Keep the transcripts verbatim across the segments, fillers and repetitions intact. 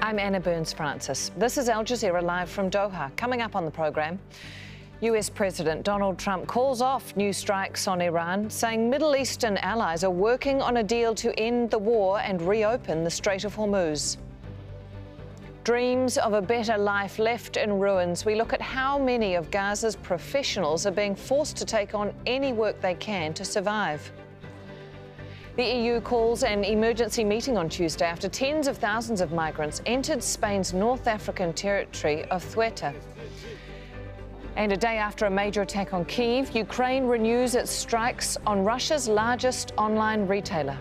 I'm Anna Burns-Francis. This is Al Jazeera live from Doha. Coming up on the program, U S President Donald Trump calls off new strikes on Iran, saying Middle Eastern allies are working on a deal to end the war and reopen the Strait of Hormuz. Dreams of a better life left in ruins. We look at how many of Gaza's professionals are being forced to take on any work they can to survive. The E U calls an emergency meeting on Tuesday after tens of thousands of migrants entered Spain's North African territory of Ceuta. And a day after a major attack on Kyiv, Ukraine renews its strikes on Russia's largest online retailer.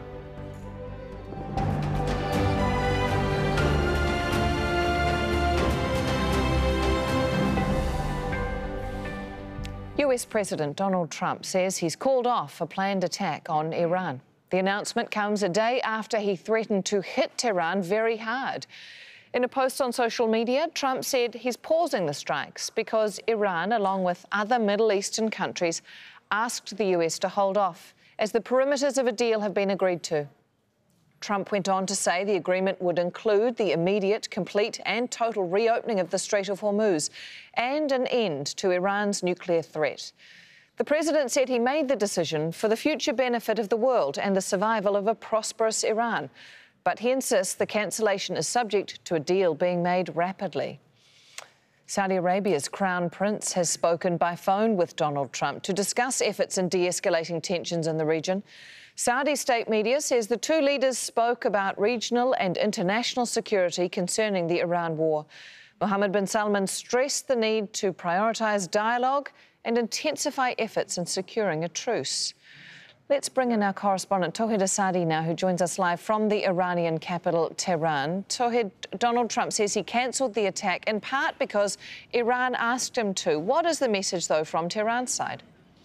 U S President Donald Trump says he's called off a planned attack on Iran. The announcement comes a day after he threatened to hit Tehran very hard. In a post on social media, Trump said he's pausing the strikes because Iran, along with other Middle Eastern countries, asked the U S to hold off, as the perimeters of a deal have been agreed to. Trump went on to say the agreement would include the immediate, complete and total reopening of the Strait of Hormuz and an end to Iran's nuclear threat. The president said he made the decision for the future benefit of the world and the survival of a prosperous Iran. But he insists the cancellation is subject to a deal being made rapidly. Saudi Arabia's Crown Prince has spoken by phone with Donald Trump to discuss efforts in de-escalating tensions in the region. Saudi state media says the two leaders spoke about regional and international security concerning the Iran war. Mohammed bin Salman stressed the need to prioritise dialogue and intensify efforts in securing a truce. Let's bring in our correspondent, Tauhid Asadi, now, who joins us live from the Iranian capital, Tehran. Tauhid, Donald Trump says he cancelled the attack in part because Iran asked him to. What is the message, though, from Tehran's side?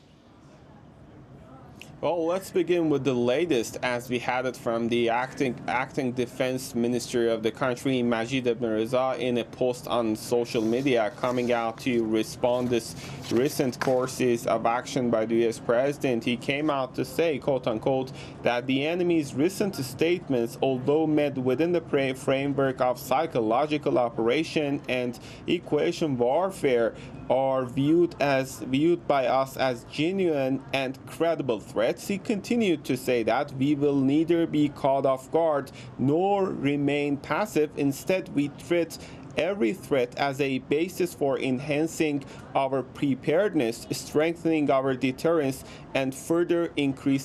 Well, let's begin with the latest, as we had it from the acting acting defense minister of the country, Majid Ibn Reza, in a post on social media, coming out to respond to recent courses of action by the U S president. He came out to say, quote unquote, that the enemy's recent statements, although made within the framework of psychological operation and equation warfare, are viewed as viewed by us as genuine and credible threats. He continued to say that we will neither be caught off guard nor remain passive. Instead, we treat every threat as a basis for enhancing our preparedness, strengthening our deterrence, and further increasing